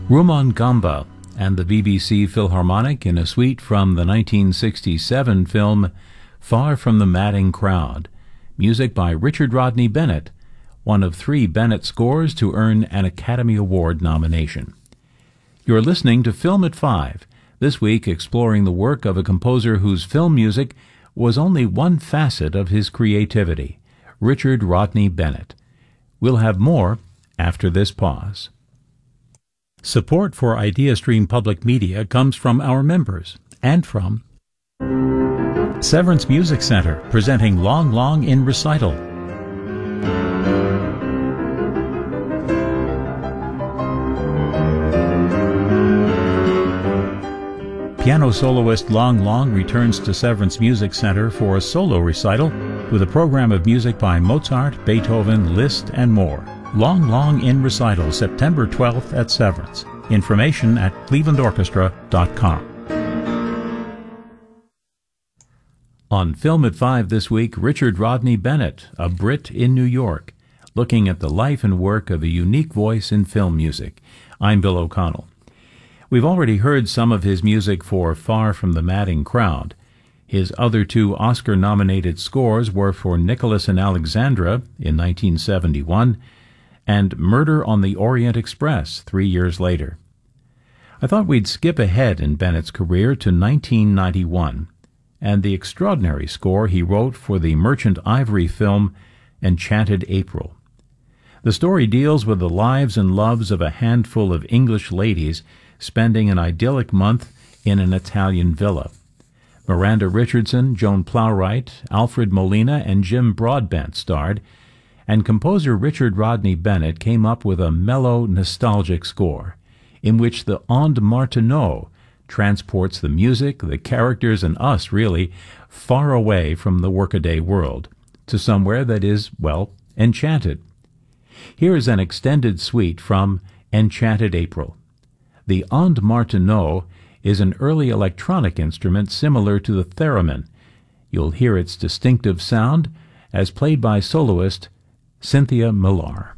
Rumon Gamba and the BBC Philharmonic in a suite from the 1967 film Far from the Madding Crowd, music by Richard Rodney Bennett, one of 3 Bennett scores to earn an Academy Award nomination. You're listening to Film at 5, this week exploring the work of a composer whose film music was only one facet of his creativity, Richard Rodney Bennett. We'll have more after this pause. Support for IdeaStream Public Media comes from our members and from Severance Music Center, presenting Long Long in Recital. Piano soloist Long Long returns to Severance Music Center for a solo recital with a program of music by Mozart, Beethoven, Liszt, and more. Long Long in Recital, September 12th at Severance. Information at clevelandorchestra.com. On Film at 5 this week, Richard Rodney Bennett, a Brit in New York, looking at the life and work of a unique voice in film music. I'm Bill O'Connell. We've already heard some of his music for Far from the Madding Crowd. His other 2 Oscar-nominated scores were for Nicholas and Alexandra in 1971 and Murder on the Orient Express 3 years later. I thought we'd skip ahead in Bennett's career to 1991 and the extraordinary score he wrote for the Merchant Ivory film Enchanted April. The story deals with the lives and loves of a handful of English ladies spending an idyllic month in an Italian villa. Miranda Richardson, Joan Plowright, Alfred Molina, and Jim Broadbent starred, and composer Richard Rodney Bennett came up with a mellow, nostalgic score, in which the Onde Martenot transports the music, the characters, and us, really, far away from the workaday world, to somewhere that is, well, enchanted. Here is an extended suite from Enchanted April. The Onde Martenot is an early electronic instrument similar to the theremin. You'll hear its distinctive sound as played by soloist Cynthia Millar.